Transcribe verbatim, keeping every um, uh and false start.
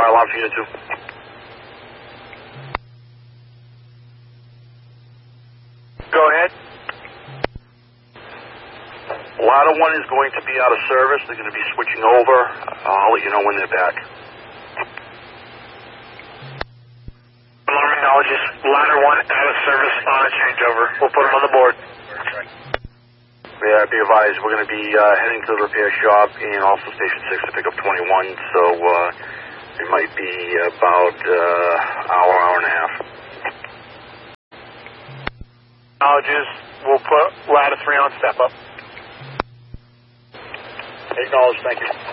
fire alarm for unit two. Go ahead. Ladder one is going to be out of service. They're going to be switching over. I'll let you know when they're back. Alarm acknowledges ladder one out of service on a changeover. We'll put them on the board. Yeah, be advised, we're going to be uh, heading to the repair shop and also Station six to pick up twenty-one, so uh, it might be about uh, hour, hour and a half. Acknowledges. We'll put ladder three on step up. Acknowledge, thank you.